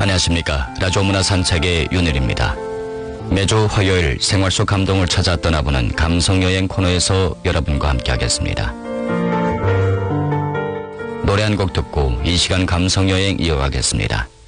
안녕하십니까. 라디오 문화 산책의 윤일입니다. 매주 화요일 생활 속 감동을 찾아 떠나보는 감성여행 코너에서 여러분과 함께하겠습니다. 노래 한 곡 듣고 이 시간 감성여행 이어가겠습니다.